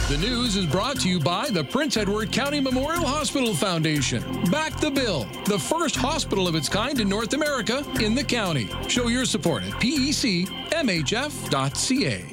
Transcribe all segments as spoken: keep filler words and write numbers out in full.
The news is brought to you by the Prince Edward County Memorial Hospital Foundation. Back the Bill, the first hospital of its kind in North America in the county. Show your support at P E C M H F dot C A.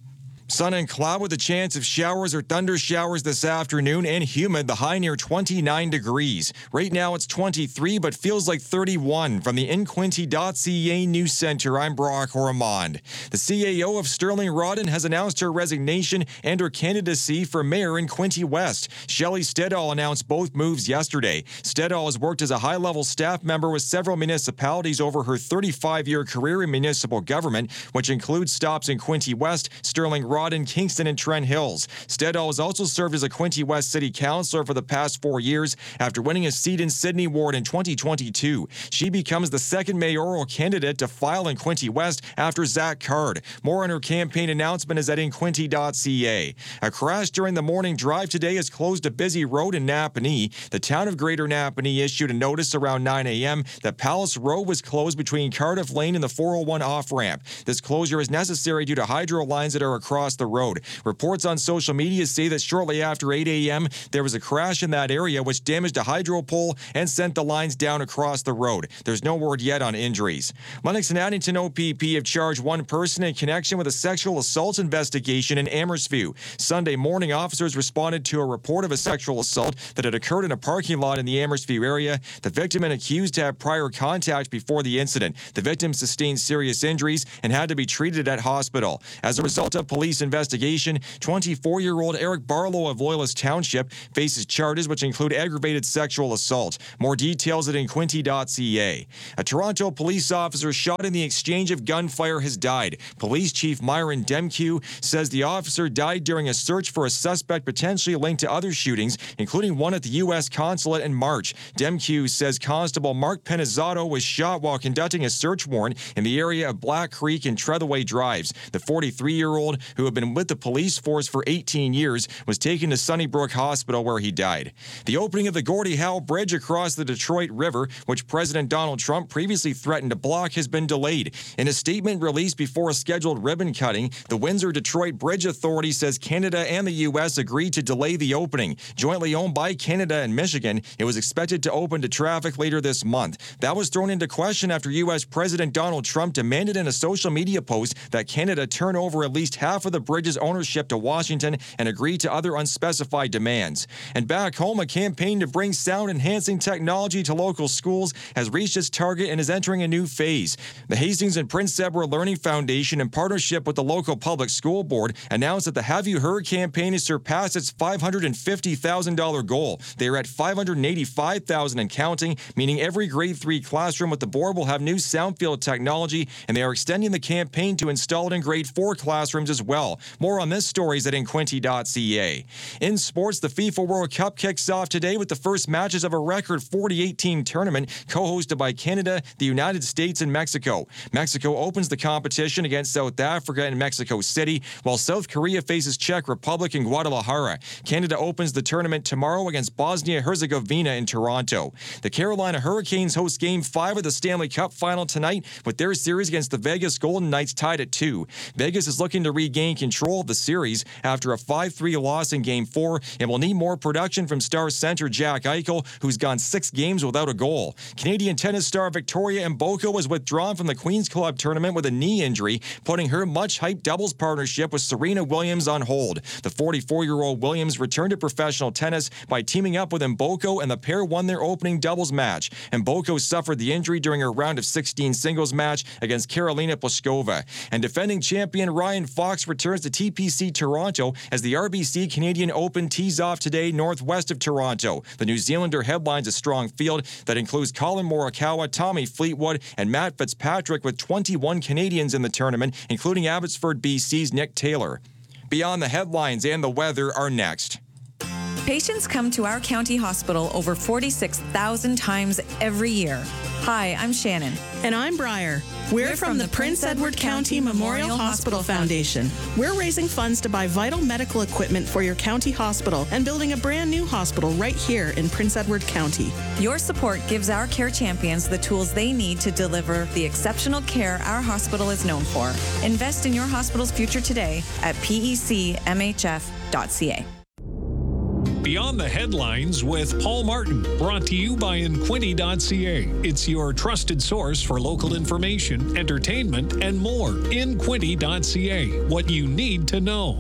Sun and cloud with a chance of showers or thunder showers this afternoon, and humid, the high near twenty-nine degrees. Right now it's twenty-three, but feels like thirty-one. From the in quinte dot C A News Center, I'm Brock Ormond. The C A O of Sterling Rodden has announced her resignation and her candidacy for mayor in Quinte West. Shelley Stedall announced both moves yesterday. Stedall has worked as a high-level staff member with several municipalities over her thirty-five-year career in municipal government, which includes stops in Quinte West, Sterling Rodden, in Kingston and Trent Hills. Stedall has also served as a Quinte West City Councillor for the past four years after winning a seat in Sydney Ward in twenty twenty-two. She becomes the second mayoral candidate to file in Quinte West after Zach Card. More on her campaign announcement is at in quinte dot C A. A crash during the morning drive today has closed a busy road in Napanee. The town of Greater Napanee issued a notice around nine a.m. that Palace Road was closed between Cardiff Lane and the four oh one off-ramp. This closure is necessary due to hydro lines that are across the road. Reports on social media say that shortly after eight a.m. there was a crash in that area which damaged a hydro pole and sent the lines down across the road. There's no word yet on injuries. Lennox and Addington O P P have charged one person in connection with a sexual assault investigation in Amhersview. Sunday morning, officers responded to a report of a sexual assault that had occurred in a parking lot in the Amhersview area. The victim and accused had prior contact before the incident. The victim sustained serious injuries and had to be treated at hospital. As a result of police investigation, twenty-four-year-old Eric Barlow of Loyalist Township faces charges which include aggravated sexual assault. More details at in quinte dot C A. A Toronto police officer shot in the exchange of gunfire has died. Police Chief Myron Demkew says the officer died during a search for a suspect potentially linked to other shootings, including one at the U S consulate in March. Demkew says Constable Mark Penizzato was shot while conducting a search warrant in the area of Black Creek and Trethaway Drives. The forty-three-year-old, who had been with the police force for eighteen years, was taken to Sunnybrook Hospital where he died. The opening of the Gordie Howe Bridge across the Detroit River, which President Donald Trump previously threatened to block, has been delayed. In a statement released before a scheduled ribbon cutting, the Windsor-Detroit Bridge Authority says Canada and the U S agreed to delay the opening. Jointly owned by Canada and Michigan, it was expected to open to traffic later this month. That was thrown into question after U S President Donald Trump demanded in a social media post that Canada turn over at least half of the bridge's ownership to Washington and agree to other unspecified demands. And back home, a campaign to bring sound-enhancing technology to local schools has reached its target and is entering a new phase. The Hastings and Prince Edward Learning Foundation, in partnership with the local public school board, announced that the Have You Heard campaign has surpassed its five hundred fifty thousand dollars goal. They are at five hundred eighty-five thousand dollars and counting, meaning every grade three classroom with the board will have new sound field technology, and they are extending the campaign to install it in grade four classrooms as well. More on this story is at in quinte dot C A. In sports, the FIFA World Cup kicks off today with the first matches of a record forty-eight team tournament co-hosted by Canada, the United States, and Mexico. Mexico opens the competition against South Africa in Mexico City, while South Korea faces Czech Republic in Guadalajara. Canada opens the tournament tomorrow against Bosnia-Herzegovina in Toronto. The Carolina Hurricanes host Game five of the Stanley Cup Final tonight, with their series against the Vegas Golden Knights tied at two. Vegas is looking to regain control of the series after a five three loss in Game four and will need more production from star center Jack Eichel, who's gone six games without a goal. Canadian tennis star Victoria Mboka was withdrawn from the Queen's Club tournament with a knee injury, putting her much-hyped doubles partnership with Serena Williams on hold. The forty-four-year-old Williams returned to professional tennis by teaming up with Mboka, and the pair won their opening doubles match. Mboka suffered the injury during a round of sixteen singles match against Karolina Pliskova. And defending champion Ryan Fox returns to T P C Toronto as the R B C Canadian Open tees off today northwest of Toronto. The New Zealander headlines a strong field that includes Colin Morikawa, Tommy Fleetwood, and Matt Fitzpatrick, with twenty-one Canadians in the tournament, including Abbotsford, B C's Nick Taylor. Beyond the headlines and the weather are next. Patients come to our county hospital over forty-six thousand times every year. Hi, I'm Shannon. And I'm Briar. We're, We're from, from the Prince Edward County Memorial Hospital Foundation. We're raising funds to buy vital medical equipment for your county hospital and building a brand new hospital right here in Prince Edward County. Your support gives our care champions the tools they need to deliver the exceptional care our hospital is known for. Invest in your hospital's future today at P E C M H F dot c a. Beyond the Headlines with Paul Martin, brought to you by Inquinty dot c a. It's your trusted source for local information, entertainment, and more. Inquinty dot c a. What you need to know.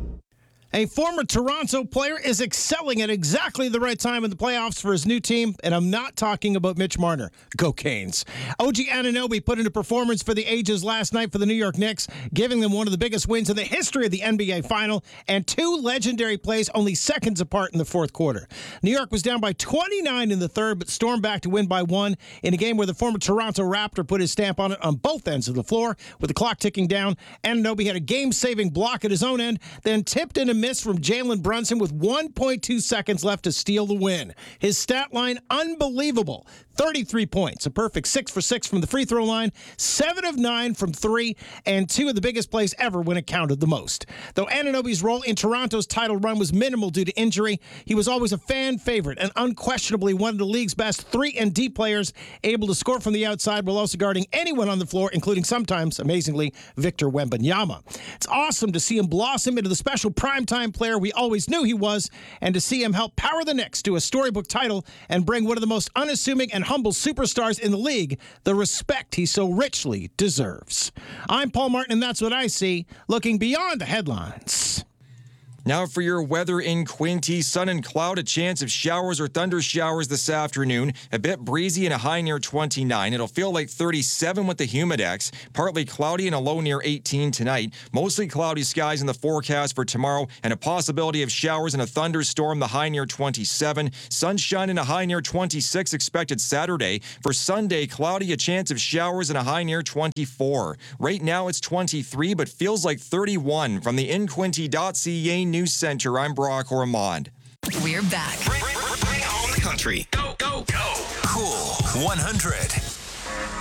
A former Toronto player is excelling at exactly the right time in the playoffs for his new team, and I'm not talking about Mitch Marner. Go Canes. O G Anunoby put in a performance for the ages last night for the New York Knicks, giving them one of the biggest wins in the history of the N B A Final, and two legendary plays only seconds apart in the fourth quarter. New York was down by twenty-nine in the third, but stormed back to win by one in a game where the former Toronto Raptor put his stamp on it on both ends of the floor. With the clock ticking down, Anunoby had a game-saving block at his own end, then tipped in a miss from Jalen Brunson with one point two seconds left to steal the win. His stat line, unbelievable. thirty-three points, a perfect six for six from the free throw line, seven of nine from three, and two of the biggest plays ever when it counted the most. Though Anunoby's role in Toronto's title run was minimal due to injury, he was always a fan favorite and unquestionably one of the league's best three and D players, able to score from the outside while also guarding anyone on the floor, including sometimes, amazingly, Victor Wembanyama. It's awesome to see him blossom into the special primetime player we always knew he was, and to see him help power the Knicks to a storybook title and bring one of the most unassuming and humble superstars in the league the respect he so richly deserves. I'm Paul Martin, and that's what I see, looking beyond the headlines. Now for your weather in Quinte, sun and cloud, a chance of showers or thunder showers this afternoon. A bit breezy and a high near twenty-nine. It'll feel like thirty-seven with the humidex. Partly cloudy and a low near eighteen tonight. Mostly cloudy skies in the forecast for tomorrow, and a possibility of showers and a thunderstorm, the high near twenty-seven. Sunshine and a high near twenty-six expected Saturday. For Sunday, cloudy, a chance of showers and a high near twenty-four. Right now it's twenty-three, but feels like thirty-one. From the Inquinty dot c a News Center, I'm Brock Ormond. We're back. Bring, bring, bring home the country. Go, go, go. Cool one hundred.